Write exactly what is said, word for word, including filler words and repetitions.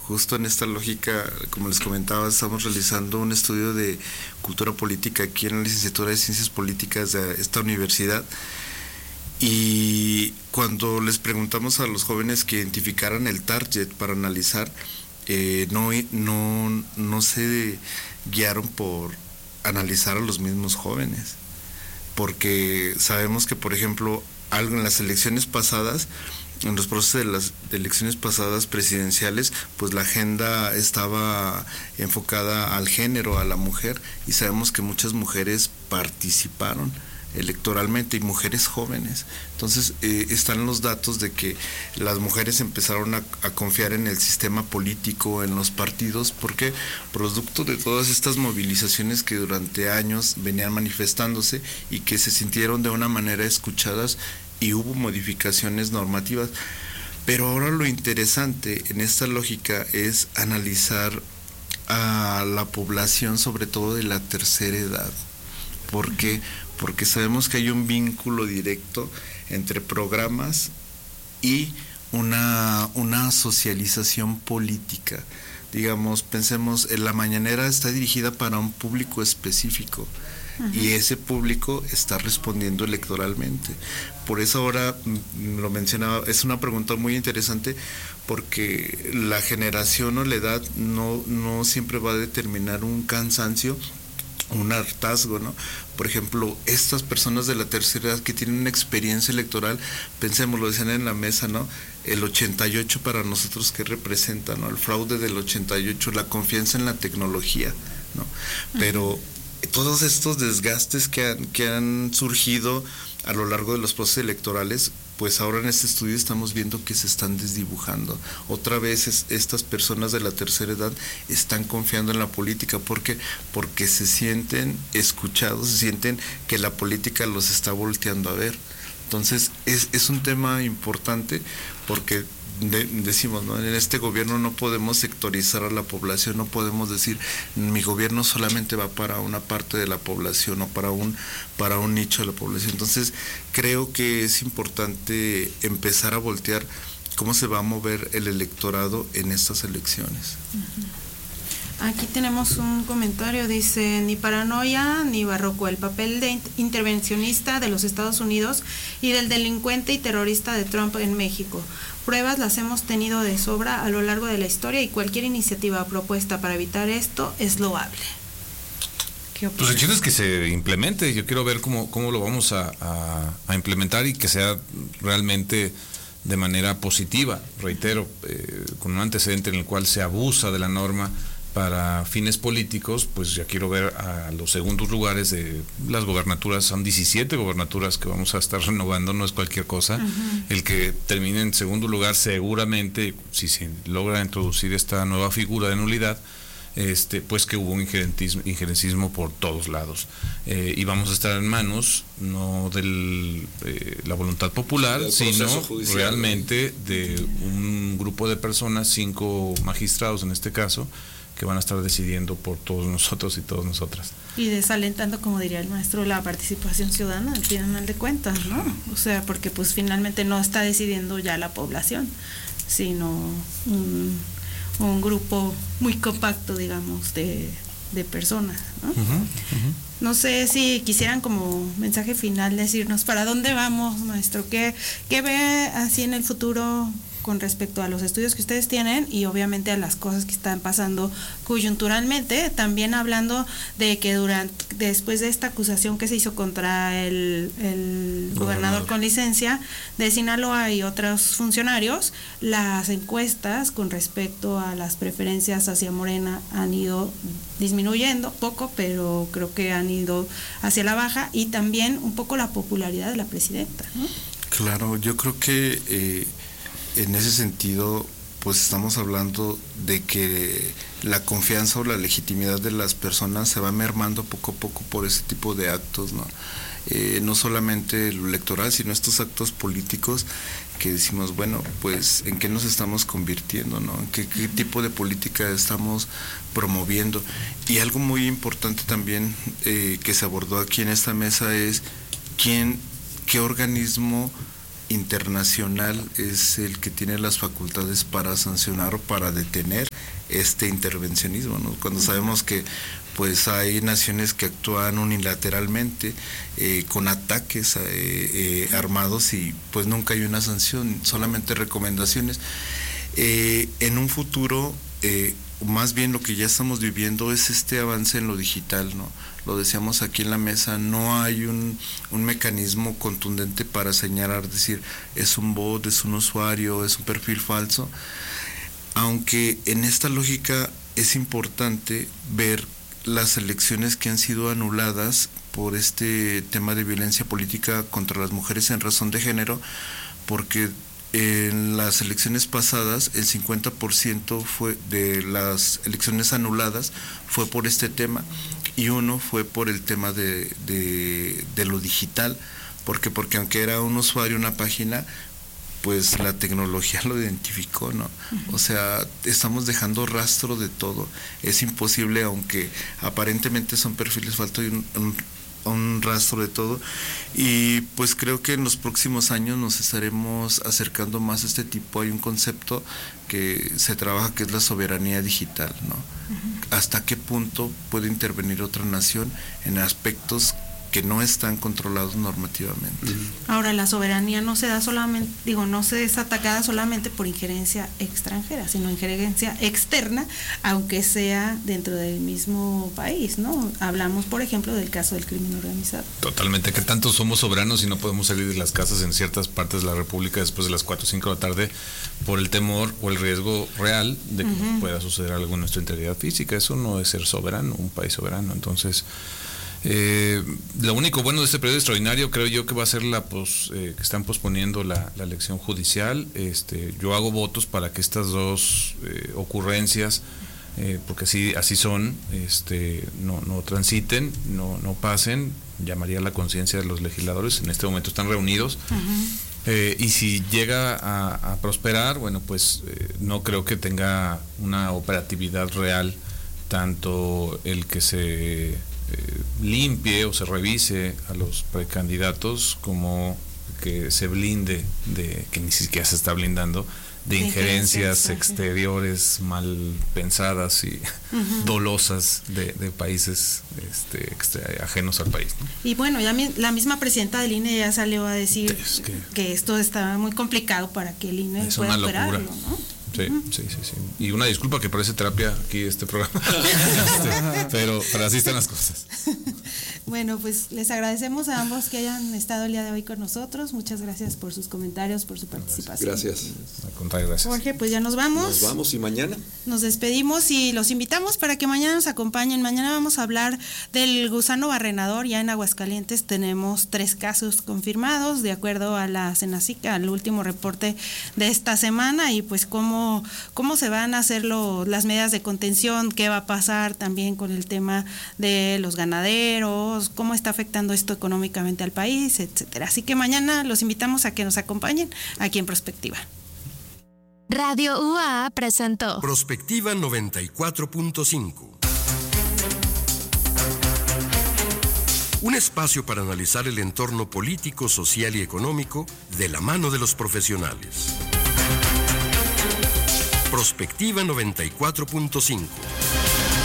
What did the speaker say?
justo en esta lógica, como les comentaba, estamos realizando un estudio de cultura política aquí en la licenciatura de Ciencias Políticas de esta universidad. Y cuando les preguntamos a los jóvenes que identificaran el target para analizar, eh, no, no, no se guiaron por analizar a los mismos jóvenes, porque sabemos que, por ejemplo, algo en las elecciones pasadas, en los procesos de las elecciones pasadas presidenciales, pues la agenda estaba enfocada al género, a la mujer, y sabemos que muchas mujeres participaron electoralmente y mujeres jóvenes. Entonces eh, están los datos de que las mujeres empezaron a, a confiar en el sistema político, en los partidos, porque producto de todas estas movilizaciones que durante años venían manifestándose y que se sintieron de una manera escuchadas y hubo modificaciones normativas. Pero ahora lo interesante en esta lógica es analizar a la población, sobre todo de la tercera edad. ¿Por qué? Porque sabemos que hay un vínculo directo entre programas y una, una socialización política. Digamos, pensemos, en la mañanera está dirigida para un público específico. Uh-huh. Y ese público está respondiendo electoralmente. Por eso ahora lo mencionaba, es una pregunta muy interesante, porque la generación o la edad no, no siempre va a determinar un cansancio, un hartazgo, ¿no? Por ejemplo, estas personas de la tercera edad que tienen una experiencia electoral, pensemos, lo decían en la mesa, ¿no? El ochenta y ocho para nosotros, ¿qué representa, no? El fraude del ochenta y ocho, la confianza en la tecnología, ¿no? Pero todos estos desgastes que han, que han surgido a lo largo de los procesos electorales, pues ahora en este estudio estamos viendo que se están desdibujando. Otra vez es, estas personas de la tercera edad están confiando en la política. ¿Por qué? Porque se sienten escuchados, se sienten que la política los está volteando a ver. Entonces es, es un tema importante, porque de, decimos, ¿no? En este gobierno no podemos sectorizar a la población, no podemos decir mi gobierno solamente va para una parte de la población o para un para un nicho de la población. Entonces creo que es importante empezar a voltear cómo se va a mover el electorado en estas elecciones. Uh-huh. Aquí tenemos un comentario, dice: ni paranoia ni barroco, el papel de intervencionista de los Estados Unidos y del delincuente y terrorista de Trump en México. Pruebas las hemos tenido de sobra a lo largo de la historia y cualquier iniciativa o propuesta para evitar esto es loable. ¿Qué opinas? Pues el chiste es que se implemente. Yo quiero ver cómo, cómo lo vamos a, a, a implementar y que sea realmente de manera positiva. Reitero, eh, con un antecedente en el cual se abusa de la norma para fines políticos, pues ya quiero ver a los segundos lugares de las gobernaturas. Son diecisiete gobernaturas que vamos a estar renovando, no es cualquier cosa. Uh-huh. El que termine en segundo lugar, seguramente, si se logra introducir esta nueva figura de nulidad, este, pues que hubo un injerencismo, injerencismo por todos lados. Eh, y vamos a estar en manos, no de eh, la voluntad popular, sino judicial, realmente de un grupo de personas, cinco magistrados en este caso, que van a estar decidiendo por todos nosotros y todas nosotras. Y desalentando, como diría el maestro, la participación ciudadana al final de cuentas, ¿no? O sea, porque pues finalmente no está decidiendo ya la población, sino un, un grupo muy compacto, digamos, de, de personas, ¿no? Uh-huh, uh-huh. No sé si quisieran como mensaje final decirnos para dónde vamos, maestro, qué, qué ve así en el futuro con respecto a los estudios que ustedes tienen y obviamente a las cosas que están pasando coyunturalmente, también hablando de que durante después de esta acusación que se hizo contra el, el gobernador. gobernador con licencia de Sinaloa y otros funcionarios, las encuestas con respecto a las preferencias hacia Morena han ido disminuyendo poco, pero creo que han ido hacia la baja, y también un poco la popularidad de la presidenta, ¿no? Claro, yo creo que eh, en ese sentido, pues estamos hablando de que la confianza o la legitimidad de las personas se va mermando poco a poco por ese tipo de actos, ¿no? Eh, no solamente lo electoral, sino estos actos políticos que decimos, bueno, pues ¿en qué nos estamos convirtiendo, no? ¿En qué, qué tipo de política estamos promoviendo? Y algo muy importante también eh, que se abordó aquí en esta mesa es quién, qué organismo internacional es el que tiene las facultades para sancionar o para detener este intervencionismo, ¿no? Cuando sabemos que pues hay naciones que actúan unilateralmente eh, con ataques eh, eh, armados y pues nunca hay una sanción, solamente recomendaciones. Eh, en un futuro, eh, más bien lo que ya estamos viviendo es este avance en lo digital, ¿no? Lo decíamos aquí en la mesa, no hay un, un mecanismo contundente para señalar, decir, es un bot, es un usuario, es un perfil falso, aunque en esta lógica es importante ver las elecciones que han sido anuladas por este tema de violencia política contra las mujeres en razón de género, porque en las elecciones pasadas el cincuenta por ciento fue de las elecciones anuladas fue por este tema y uno fue por el tema de, de, de lo digital, porque porque aunque era un usuario, una página, pues la tecnología lo identificó, ¿no? Uh-huh. O sea, estamos dejando rastro de todo. Es imposible, aunque aparentemente son perfiles falsos, un, un, un rastro de todo. Y pues creo que en los próximos años nos estaremos acercando más a este tipo. Hay un concepto que se trabaja que es la soberanía digital, ¿no? Uh-huh. ¿Hasta qué punto puede intervenir otra nación en aspectos que no están controlados normativamente? Ahora, la soberanía no se da solamente, digo, no se es atacada solamente por injerencia extranjera, sino injerencia externa, aunque sea dentro del mismo país, ¿no? Hablamos, por ejemplo, del caso del crimen organizado. Totalmente, que tanto somos soberanos y no podemos salir de las casas en ciertas partes de la República después de las cuatro o cinco de la tarde por el temor o el riesgo real de que uh-huh. pueda suceder algo en nuestra integridad física. Eso no es ser soberano, un país soberano. Entonces, Eh, lo único bueno de este periodo extraordinario creo yo que va a ser la pos, eh, que están posponiendo la, la elección judicial. Este, yo hago votos para que estas dos eh, ocurrencias, eh, porque así así son, este, no no transiten, no no pasen. Llamaría a la conciencia de los legisladores. En este momento están reunidos. Uh-huh. Eh, y si llega a, a prosperar, bueno, pues eh, no creo que tenga una operatividad real tanto el que se Eh, limpie o se revise a los precandidatos como que se blinde de, que ni siquiera se está blindando, de, de injerencias exteriores mal pensadas y uh-huh. dolosas de, de países este, extra, ajenos al país, ¿no? Y bueno, ya mi, la misma presidenta del I N E ya salió a decir es que, que esto está muy complicado para que el I N E es pueda una operarlo, locura. ¿no? Sí, uh-huh. sí, sí, sí. Y una disculpa que parece terapia aquí este programa. este, pero, pero así están las cosas. Bueno, pues les agradecemos a ambos que hayan estado el día de hoy con nosotros. Muchas gracias por sus comentarios, por su participación. Gracias. Al contrario, gracias. Jorge, pues ya nos vamos. Nos vamos y mañana. Nos despedimos y los invitamos para que mañana nos acompañen. Mañana vamos a hablar del gusano barrenador. Ya en Aguascalientes tenemos tres casos confirmados, de acuerdo a la Cenacica, al último reporte de esta semana, y pues cómo, cómo se van a hacer lo, las medidas de contención, qué va a pasar también con el tema de los ganaderos, cómo está afectando esto económicamente al país, etcétera. Así que mañana los invitamos a que nos acompañen aquí en Prospectiva. Radio U A A presentó Prospectiva noventa y cuatro punto cinco. Un espacio para analizar el entorno político, social y económico de la mano de los profesionales. Prospectiva noventa y cuatro punto cinco.